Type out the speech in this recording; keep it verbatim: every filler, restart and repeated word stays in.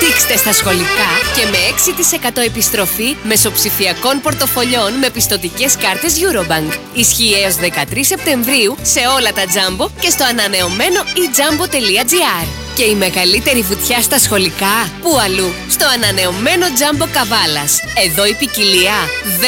Δείξτε στα σχολικά και με έξι τοις εκατό επιστροφή μεσοψηφιακών πορτοφολιών με πιστωτικές κάρτες Eurobank. Ισχύει έως δεκατρείς Σεπτεμβρίου σε όλα τα Jumbo και στο ανανεωμένο e jumbo τελεία gr. Και η μεγαλύτερη βουτιά στα σχολικά, πού αλλού, στο ανανεωμένο Jumbo Καβάλας. Εδώ η ποικιλία